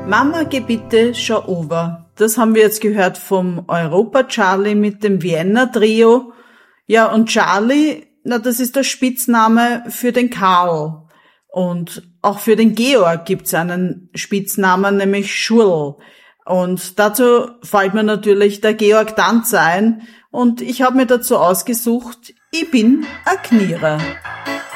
Mama, geh bitte, schau over. Das haben wir jetzt gehört vom Europa-Charlie mit dem Vienna-Trio. Ja, und Charlie, das ist der Spitzname für den Karl. Und auch für den Georg gibt's einen Spitznamen, nämlich Schurl. Und dazu fällt mir natürlich der Georg Danzer ein. Und ich habe mir dazu ausgesucht, ich bin ein Knierer.